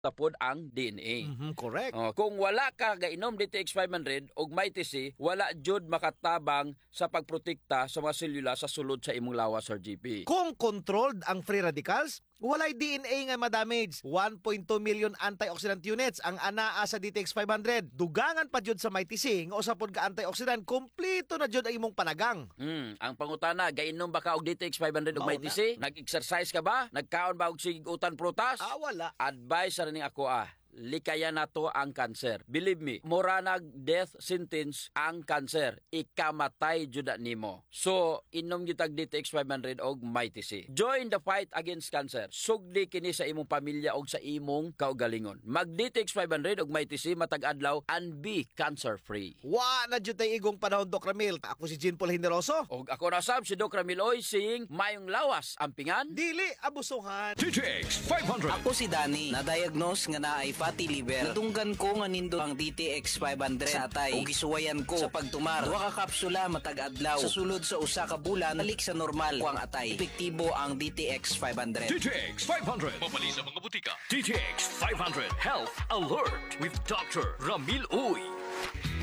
tapod ang DNA. Correct. Kung wala ka gainom DTX 500 og may TC, wala jud makatabang sa pagprotekta sa mga selula sa sulod sa imong lawas, Sir GP. Kung controlled ang free radicals, walay DNA nga madamage. 1.2 million antioxidant units ang anaa sa DTX 500. Dugangan pa jud sa may tising o sa pod ka antioxidant, kompleto na jud ang imong panagang. Ang pangutana, gainom ba ka og DTX 500 og may TC? Nag-exercise ka ba? Nagkaon ba og sigutan prutas? Wala. Advice ra ning ako likaya na to ang cancer. Believe me, mura nag-death sentence ang cancer. Ikamatay juda nimo. So, inom gyud DTX 500 og may TC. Join the fight against cancer. Sugdi kini sa imong pamilya og sa imong kaugalingon. Mag DTX 500 og may TC matag adlaw and be cancer-free. Na jud tay igong panahon, Doc Ramil. Ako si Jean Paul Generoso. Og ako na sab si Doc Ramil Oy, saying mayong lawas ampingan. Dili abusuhan. DTX 500. Ako si Danny, na-diagnose nga naay fatty liver. Nadunggan ko nga nindo ang DTX 500 sa atay ug gisuwayan ko sa pagtumar. Duha ka kapsula matag adlaw. Sa sulod sa usa ka bulan, balik sa normal ko ang atay. Epektibo ang DTX 500. DTX 500. Mabali sa mga butika. DTX 500 Health Alert with Dr. Ramil Uy.